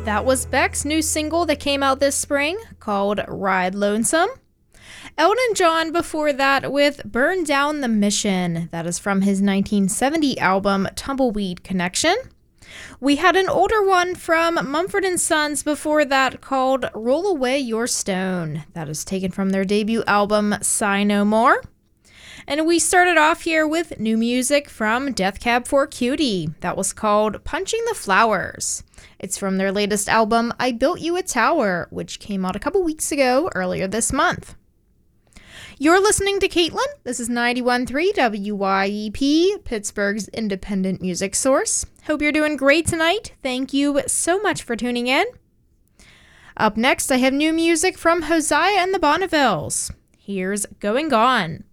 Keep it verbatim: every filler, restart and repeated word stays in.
That was Beck's new single that came out this spring called Ride Lonesome. Elton John before that with Burn Down the Mission. That is from his nineteen seventy album Tumbleweed Connection. We had an older one from Mumford and Sons before that called Roll Away Your Stone. That is taken from their debut album Sigh No More. And we started off here with new music from Death Cab for Cutie. That was called Punching the Flowers. It's from their latest album, I Built You a Tower, which came out a couple weeks ago earlier this month. You're listening to Caitlin. This is ninety-one point three W Y E P, Pittsburgh's independent music source. Hope you're doing great tonight. Thank you so much for tuning in. Up next, I have new music from Hosea and the Bonnevilles. Here's Going Gone.